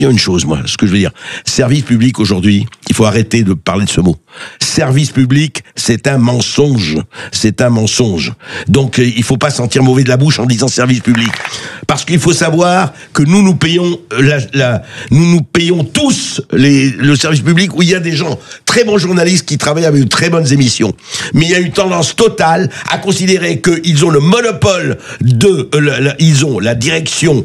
Il y a une chose, moi, ce que je veux dire. Service public aujourd'hui, il faut arrêter de parler de ce mot. Service public, c'est un mensonge. C'est un mensonge. Donc, il faut pas sentir mauvais de la bouche en disant service public. Parce qu'il faut savoir que nous payons nous payons tous le service public où il y a des gens, très bons journalistes qui travaillent avec de très bonnes émissions. Mais il y a une tendance totale à considérer qu'ils ont le monopole ils ont la direction,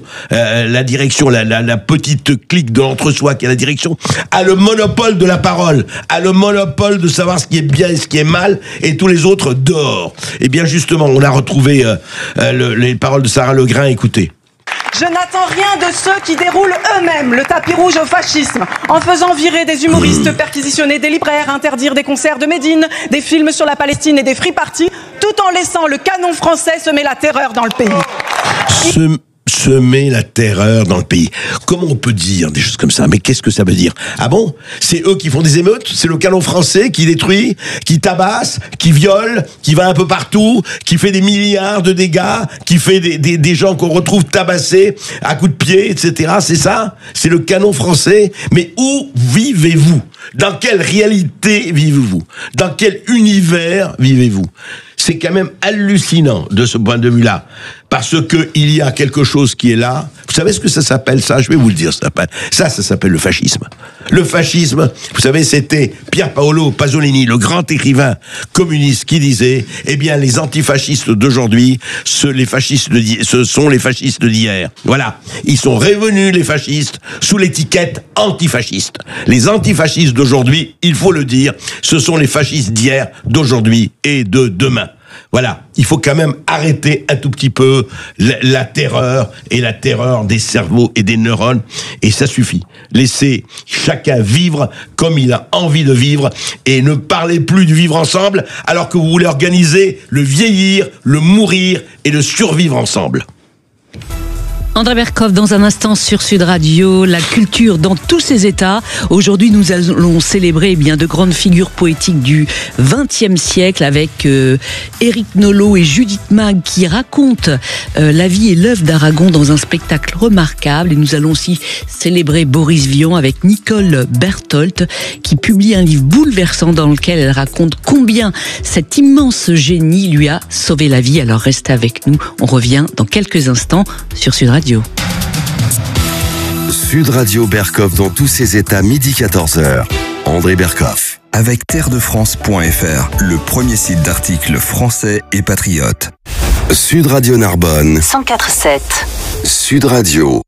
la petite clique de l'entre-soi qui est la direction, a le monopole de la parole, a le monopole de savoir ce qui est bien et ce qui est mal, et tous les autres dehors. Et bien justement, on a retrouvé les paroles de Sarah Legrain, écoutez. Je n'attends rien de ceux qui déroulent eux-mêmes le tapis rouge au fascisme, en faisant virer des humoristes, perquisitionner des libraires, interdire des concerts de Médine, des films sur la Palestine et des free parties, tout en laissant le canon français semer la terreur dans le pays. Semer la terreur dans le pays. Comment on peut dire des choses comme ça? Mais qu'est-ce que ça veut dire? Ah bon? C'est eux qui font des émeutes? C'est le canon français qui détruit, qui tabasse, qui viole, qui va un peu partout, qui fait des milliards de dégâts, qui fait des gens qu'on retrouve tabassés à coups de pied, etc. C'est ça? C'est le canon français? Mais où vivez-vous? Dans quelle réalité vivez-vous? Dans quel univers vivez-vous? C'est quand même hallucinant de ce point de vue-là, parce que il y a quelque chose qui est là. Vous savez ce que ça s'appelle, ça? Je vais vous le dire, ça s'appelle le fascisme. Le fascisme, vous savez, c'était Pier Paolo Pasolini, le grand écrivain communiste, qui disait, eh bien, les antifascistes d'aujourd'hui, ce sont les fascistes d'hier. Voilà. Ils sont revenus, les fascistes, sous l'étiquette antifasciste. Les antifascistes d'aujourd'hui, il faut le dire, ce sont les fascistes d'hier, d'aujourd'hui et de demain. Voilà, il faut quand même arrêter un tout petit peu la terreur et la terreur des cerveaux et des neurones, et ça suffit. Laissez chacun vivre comme il a envie de vivre, et ne parlez plus du vivre ensemble alors que vous voulez organiser le vieillir, le mourir et le survivre ensemble. André Berkoff, dans un instant sur Sud Radio, la culture dans tous ses états. Aujourd'hui, nous allons célébrer bien de grandes figures poétiques du XXe siècle avec Éric Nolot et Judith Mag qui racontent la vie et l'œuvre d'Aragon dans un spectacle remarquable. Et nous allons aussi célébrer Boris Vian avec Nicole Berthold qui publie un livre bouleversant dans lequel elle raconte combien cet immense génie lui a sauvé la vie. Alors restez avec nous, on revient dans quelques instants sur Sud Radio. Sud Radio Berkoff dans tous ses états, midi 14h. André Berkoff. Avec terredefrance.fr, le premier site d'articles français et patriotes. Sud Radio Narbonne. 104.7. Sud Radio.